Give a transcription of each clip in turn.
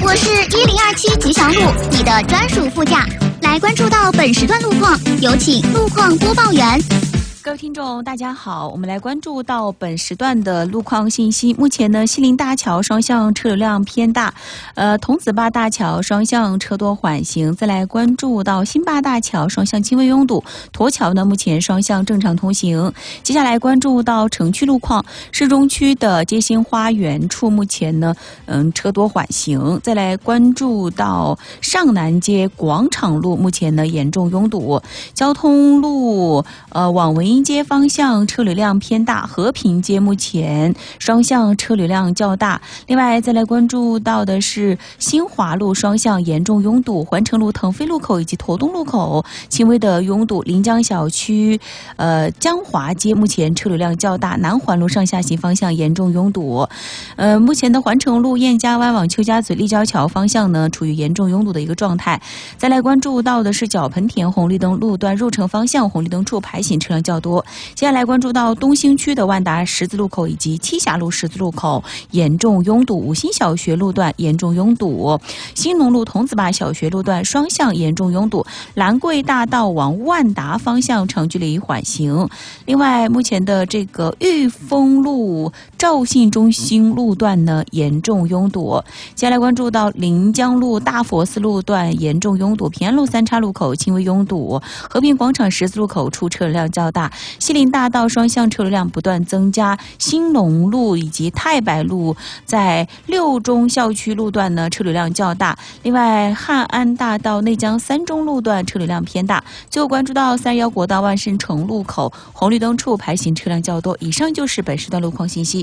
我是1027吉祥路，你的专属副驾。来关注到本时段路况，有请路况播报员。 各位听众大家好，我们来关注到本时段的路况信息。目前呢，西陵大桥双向车流量偏大，桐梓坝大桥双向车多缓行。再来关注到新坝大桥双向轻微拥堵，沱桥呢目前双向正常通行。接下来关注到城区路况，市中区的街心花园处目前呢车多缓行。再来关注到上南街广场路，目前呢严重拥堵。交通路往文英街方向车流量偏大，和平街目前双向车流量较大。另外再来关注到的是新华路双向严重拥堵，环城路腾飞路口以及驼东路口轻微的拥堵。临江小区江华街目前车流量较大，南环路上下行方向严重拥堵。目前的环城路燕家湾往邱家嘴立交桥方向呢处于严重拥堵的一个状态。再来关注到的是角盆田红绿灯路段入城方向红绿灯处排行车辆较多。接下来关注到东兴区的万达十字路口以及栖霞路十字路口严重拥堵，五星小学路段严重拥堵，兴农路桐梓坝小学路段双向严重拥堵，兰桂大道往万达方向长距离缓行。另外目前的这个裕丰路肇信中心路段呢严重拥堵。接下来关注到临江路大佛寺路段严重拥堵，平安路三岔路口轻微拥堵，和平广场十字路口处车流量较大，西陵大道双向车流量不断增加，兴隆路以及太白路在六中校区路段呢车流量较大。另外汉安大道内江三中路段车流量偏大。最后关注到311国道万盛城路口红绿灯处排行车辆较多。以上就是本时段路况信息。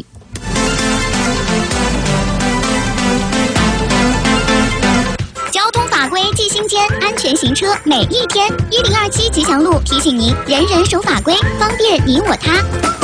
交通法规记心间，安全行车每一天。1027吉祥路提醒您，人人守法规，方便你我他。